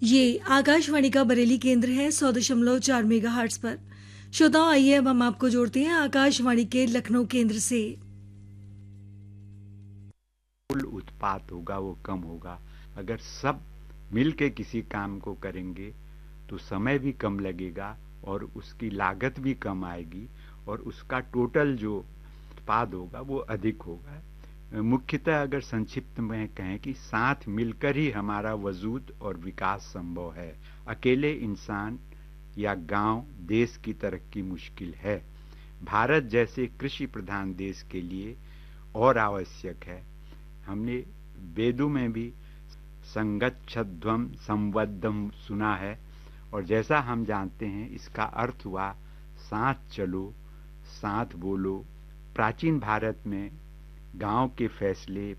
ये आकाशवाणी का बरेली केंद्र है 100.4 मेगाहर्ट्ज पर। श्रोताओं, आइए अब हम आपको जोड़ते हैं आकाशवाणी के लखनऊ केंद्र से। कुल उत्पाद होगा वो कम होगा। अगर सब मिल के किसी काम को करेंगे तो समय भी कम लगेगा और उसकी लागत भी कम आएगी और उसका टोटल जो उत्पाद होगा वो अधिक होगा। मुख्यतः अगर संक्षिप्त में कहें कि साथ मिलकर ही हमारा वजूद और विकास संभव है। अकेले इंसान या गांव देश की तरक्की मुश्किल है। भारत जैसे कृषि प्रधान देश के लिए और आवश्यक है। हमने वेदों में भी संगच्छध्वम संवद्धम सुना है और जैसा हम जानते हैं इसका अर्थ हुआ साथ चलो, साथ बोलो। प्राचीन भारत में गांव के फैसले